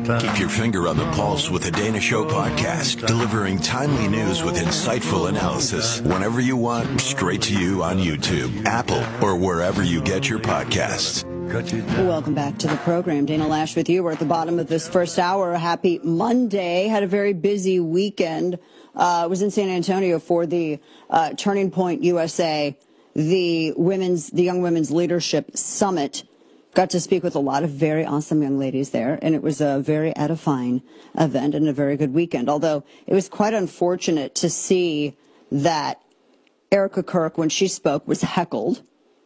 Keep your finger on the pulse with the Dana Show podcast, delivering timely news with insightful analysis whenever you want, straight to you on YouTube, Apple, or wherever you get your podcasts. Welcome back to the program. Dana Loesch with you. We're at the bottom of this first hour. Happy Monday. Had a very busy weekend. Was in San Antonio for the Turning Point USA, the Young Women's Leadership Summit. Got to speak with a lot of very awesome young ladies there, and it was a very edifying event and a very good weekend. Although it was quite unfortunate to see that Erica Kirk, when she spoke, was heckled.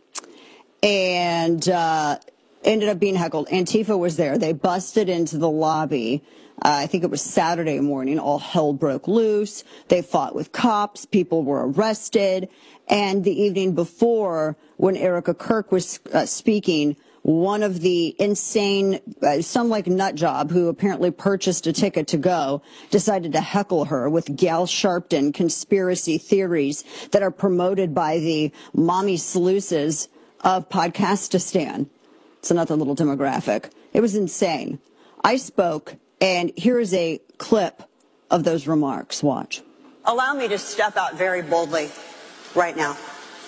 And ended up being heckled. Antifa was there. They busted into the lobby. I think it was Saturday morning. All hell broke loose. They fought with cops. People were arrested. And the evening before, when Erica Kirk was speaking, one of the insane, some like nut job who apparently purchased a ticket to go, decided to heckle her with Gal Sharpton conspiracy theories that are promoted by the mommy sleuzes of Podcastistan. It's another little demographic. It was insane. I spoke, and here is a clip of those remarks. Watch. Allow me to step out very boldly right now.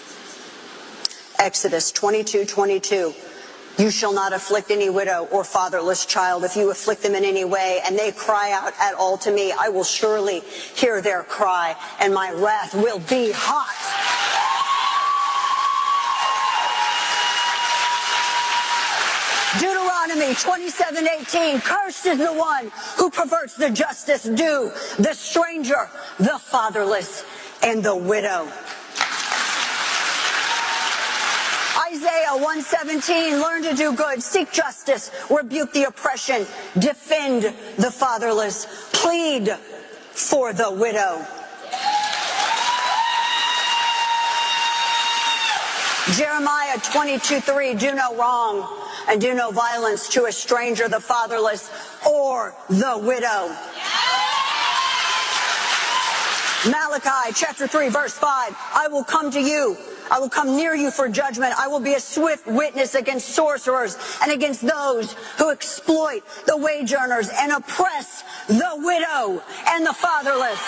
Exodus 22:22. You shall not afflict any widow or fatherless child. If you afflict them in any way, and they cry out at all to me, I will surely hear their cry, and my wrath will be hot. Deuteronomy 27:18, cursed is the one who perverts the justice due, the stranger, the fatherless, and the widow. Isaiah 1:17, learn to do good, seek justice, rebuke the oppression, defend the fatherless, plead for the widow. Jeremiah 22:3, do no wrong and do no violence to a stranger, the fatherless, or the widow. Malachi chapter 3, verse 5, I will come to you. I will come near you for judgment. I will be a swift witness against sorcerers and against those who exploit the wage earners and oppress the widow and the fatherless.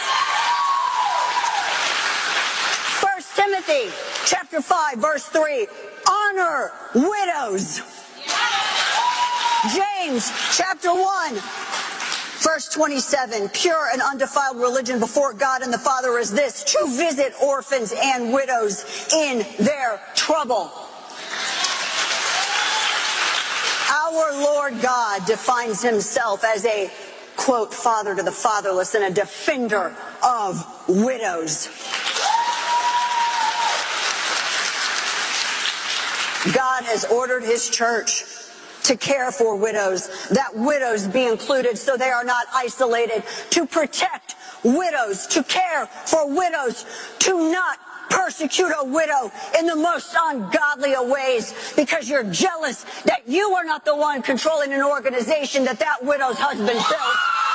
1 Timothy chapter 5, verse 3, honor widows. James chapter 1, verse 27, pure and undefiled religion before God and the Father is this, to visit orphans and widows in their trouble. Our Lord God defines himself as a, quote, father to the fatherless and a defender of widows. God has ordered his church to care for widows, that widows be included so they are not isolated, to protect widows, to care for widows, to not persecute a widow in the most ungodly of ways because you're jealous that you are not the one controlling an organization that widow's husband built.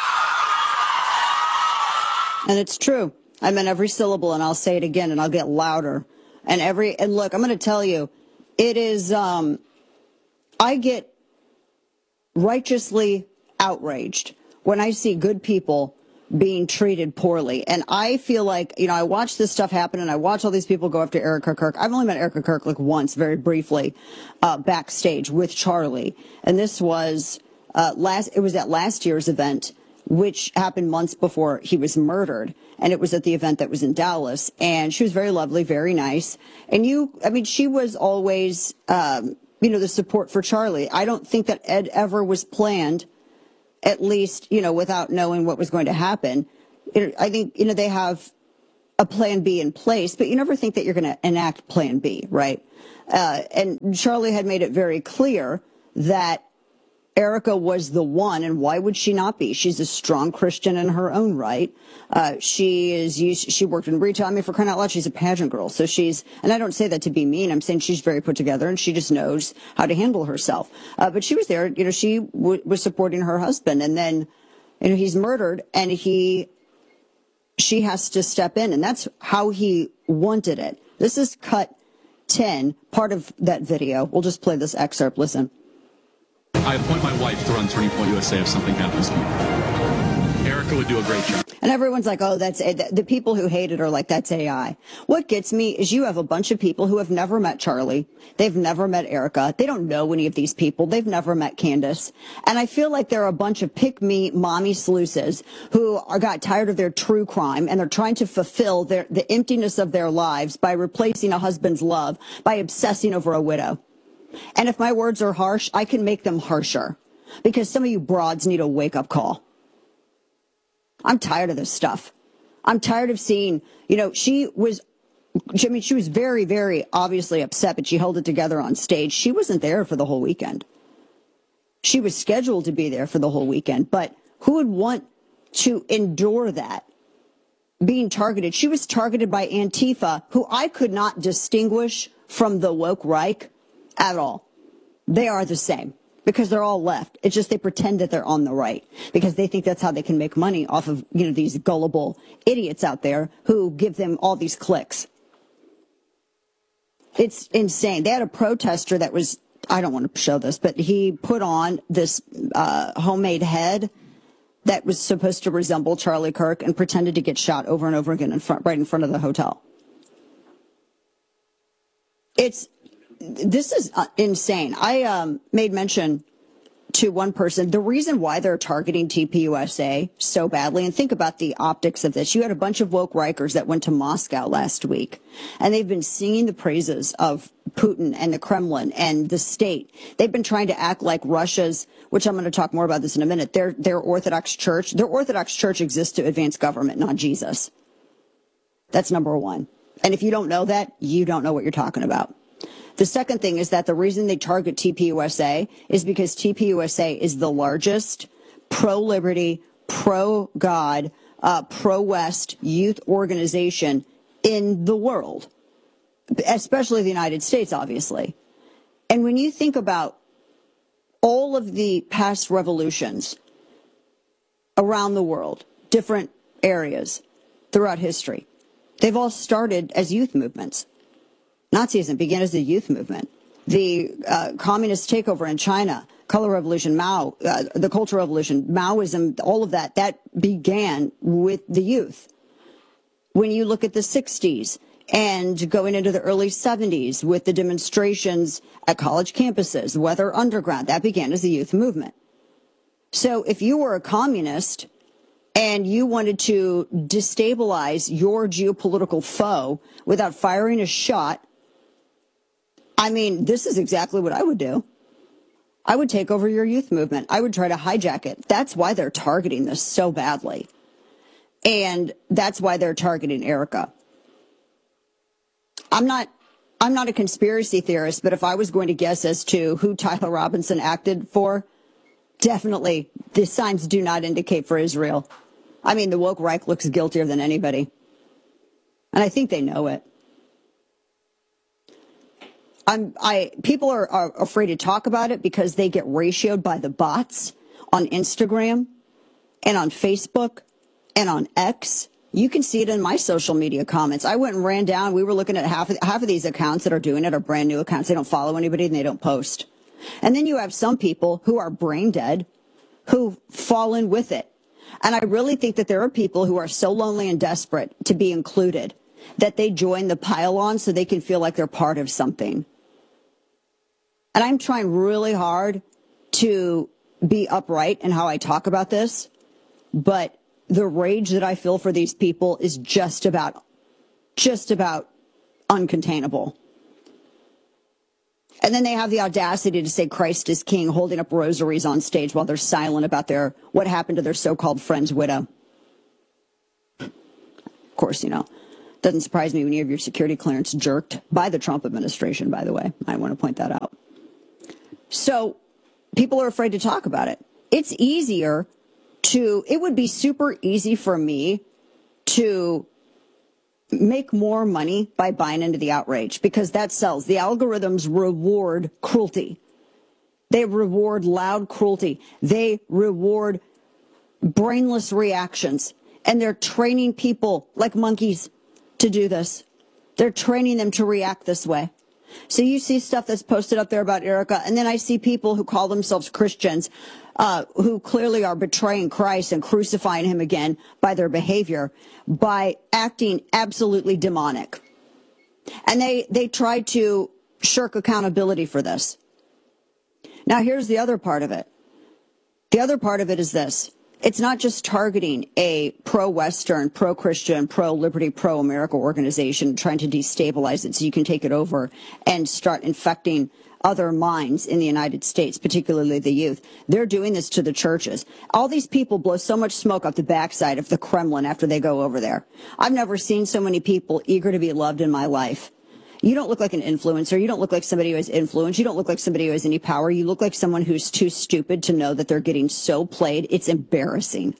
And it's true. I meant every syllable, and I'll say it again, and I'll get louder. And look, I'm going to tell you, it is, I get righteously outraged when I see good people being treated poorly. And I feel like, I watch this stuff happen and I watch all these people go after Erica Kirk. I've only met Erica Kirk like once, very briefly, backstage with Charlie. And this was it was at last year's event, which happened months before he was murdered. And it was at the event that was in Dallas. And she was very lovely, very nice. And she was always, the support for Charlie. I don't think that Ed ever was planned, at least, without knowing what was going to happen. I think, they have a plan B in place, but you never think that you're going to enact plan B, right? And Charlie had made it very clear that Erica was the one, and why would she not be? She's a strong Christian in her own right. She worked in retail. I mean, for crying out loud, she's a pageant girl. So and I don't say that to be mean. I'm saying she's very put together and she just knows how to handle herself. But she was there, she was supporting her husband, and then, he's murdered and she has to step in, and that's how he wanted it. This is cut 10, part of that video. We'll just play this excerpt. Listen. I appoint my wife to run Turning Point USA if something happens to me. Erica would do a great job. And everyone's like, oh, that's the people who hate it are like, that's AI. What gets me is you have a bunch of people who have never met Charlie. They've never met Erica. They don't know any of these people. They've never met Candace. And I feel like there are a bunch of pick-me mommy sluices who got tired of their true crime and they're trying to fulfill the emptiness of their lives by replacing a husband's love by obsessing over a widow. And if my words are harsh, I can make them harsher because some of you broads need a wake-up call. I'm tired of this stuff. I'm tired of seeing, she was very, very obviously upset, but she held it together on stage. She wasn't there for the whole weekend. She was scheduled to be there for the whole weekend, but who would want to endure that? Being targeted. She was targeted by Antifa, who I could not distinguish from the woke Reich at all. They are the same. Because they're all left. It's just they pretend that they're on the right because they think that's how they can make money off of, these gullible idiots out there who give them all these clicks. It's insane. They had a protester that was, I don't want to show this, but he put on this homemade head that was supposed to resemble Charlie Kirk and pretended to get shot over and over again right in front of the hotel. This is insane. I made mention to one person, the reason why they're targeting TPUSA so badly, and think about the optics of this. You had a bunch of woke Rikers that went to Moscow last week, and they've been singing the praises of Putin and the Kremlin and the state. They've been trying to act like Russia's, which I'm going to talk more about this in a minute, their Orthodox Church. Their Orthodox Church exists to advance government, not Jesus. That's number one. And if you don't know that, you don't know what you're talking about. The second thing is that the reason they target TPUSA is because TPUSA is the largest pro-liberty, pro-God, pro-West youth organization in the world, especially the United States, obviously. And when you think about all of the past revolutions around the world, different areas throughout history, they've all started as youth movements. Nazism began as a youth movement. The communist takeover in China, Color Revolution, Mao, the Cultural Revolution, Maoism, all of that began with the youth. When you look at the 60s and going into the early 70s with the demonstrations at college campuses, whether underground, that began as a youth movement. So if you were a communist and you wanted to destabilize your geopolitical foe without firing a shot, I mean, this is exactly what I would do. I would take over your youth movement. I would try to hijack it. That's why they're targeting this so badly. And that's why they're targeting Erica. I'm not a conspiracy theorist, but if I was going to guess as to who Tyler Robinson acted for, definitely the signs do not indicate for Israel. I mean, the woke Reich looks guiltier than anybody. And I think they know it. People are afraid to talk about it because they get ratioed by the bots on Instagram and on Facebook and on X. You can see it in my social media comments. I went and ran down. We were looking at half of these accounts that are doing it are brand new accounts. They don't follow anybody and they don't post. And then you have some people who are brain dead who fall in with it. And I really think that there are people who are so lonely and desperate to be included that they join the pile-on so they can feel like they're part of something. And I'm trying really hard to be upright in how I talk about this, but the rage that I feel for these people is just about uncontainable. And then they have the audacity to say Christ is king, holding up rosaries on stage while they're silent about what happened to their so-called friend's widow. Of course, doesn't surprise me when you have your security clearance jerked by the Trump administration, by the way. I want to point that out. So people are afraid to talk about it. It would be super easy for me to make more money by buying into the outrage because that sells. The algorithms reward cruelty. They reward loud cruelty. They reward brainless reactions. And they're training people like monkeys to do this. They're training them to react this way. So you see stuff that's posted up there about Erica, and then I see people who call themselves Christians who clearly are betraying Christ and crucifying him again by their behavior, by acting absolutely demonic. And they try to shirk accountability for this. Now, here's the other part of it. The other part of it is this. It's not just targeting a pro-Western, pro-Christian, pro-liberty, pro-America organization trying to destabilize it so you can take it over and start infecting other minds in the United States, particularly the youth. They're doing this to the churches. All these people blow so much smoke up the backside of the Kremlin after they go over there. I've never seen so many people eager to be loved in my life. You don't look like an influencer. You don't look like somebody who has influence. You don't look like somebody who has any power. You look like someone who's too stupid to know that they're getting so played. It's embarrassing.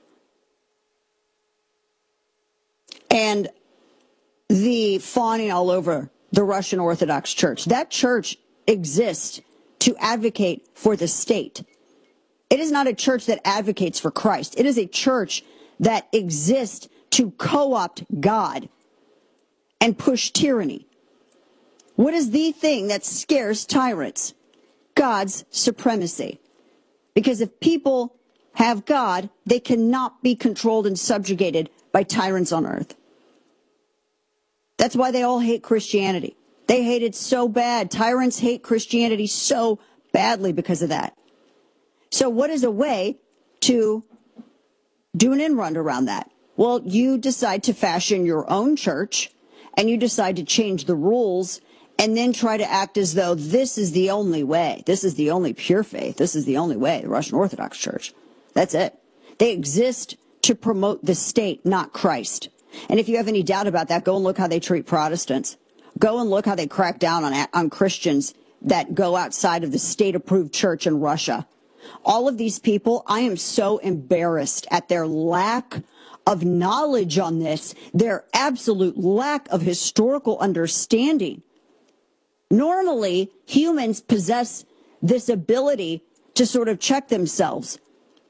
And the fawning all over the Russian Orthodox Church. That church exists to advocate for the state. It is not a church that advocates for Christ. It is a church that exists to co-opt God and push tyranny. What is the thing that scares tyrants? God's supremacy. Because if people have God, they cannot be controlled and subjugated by tyrants on earth. That's why they all hate Christianity. They hate it so bad. Tyrants hate Christianity so badly because of that. So what is a way to do an end run around that? Well, you decide to fashion your own church, and you decide to change the rules, and then try to act as though this is the only way. This is the only pure faith. This is the only way, the Russian Orthodox Church. That's it. They exist to promote the state, not Christ. And if you have any doubt about that, go and look how they treat Protestants. Go and look how they crack down on Christians that go outside of the state-approved church in Russia. All of these people, I am so embarrassed at their lack of knowledge on this, their absolute lack of historical understanding. Normally, humans possess this ability to sort of check themselves.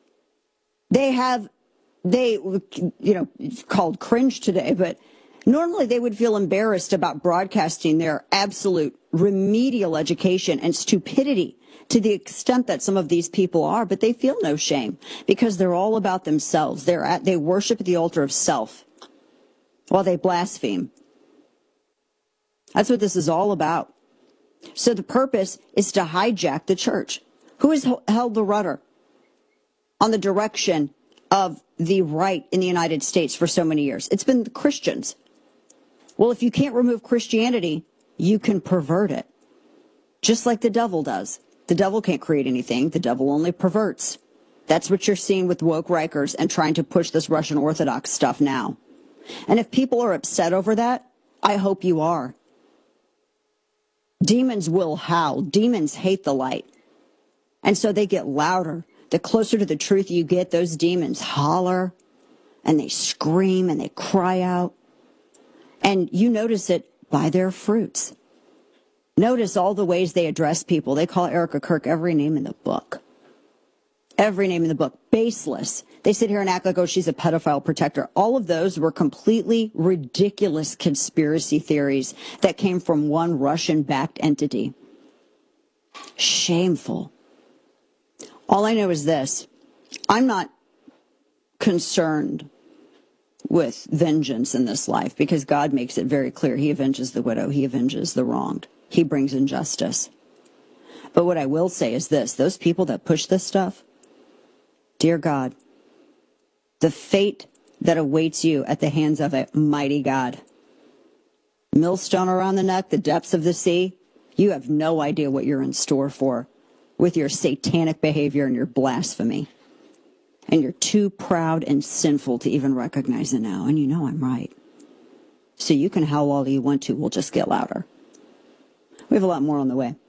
It's called cringe today, but normally they would feel embarrassed about broadcasting their absolute remedial education and stupidity to the extent that some of these people are, but they feel no shame because they're all about themselves. They worship at the altar of self while they blaspheme. That's what this is all about. So the purpose is to hijack the church. Who has held the rudder on the direction of the right in the United States for so many years? It's been the Christians. Well, if you can't remove Christianity, you can pervert it, just like the devil does. The devil can't create anything. The devil only perverts. That's what you're seeing with woke Rikers and trying to push this Russian Orthodox stuff now. And if people are upset over that, I hope you are. Demons will howl. Demons hate the light. And so they get louder. The closer to the truth you get, those demons holler and they scream and they cry out. And you notice it by their fruits. Notice all the ways they address people. They call Erica Kirk every name in the book. Every name in the book. Baseless. They sit here and act like, oh, she's a pedophile protector. All of those were completely ridiculous conspiracy theories that came from one Russian-backed entity. Shameful. All I know is this. I'm not concerned with vengeance in this life because God makes it very clear. He avenges the widow. He avenges the wronged. He brings injustice. But what I will say is this. Those people that push this stuff, dear God, the fate that awaits you at the hands of a mighty God. Millstone around the neck, the depths of the sea. You have no idea what you're in store for with your satanic behavior and your blasphemy. And you're too proud and sinful to even recognize it now. And you know I'm right. So you can howl all you want to. We'll just get louder. We have a lot more on the way.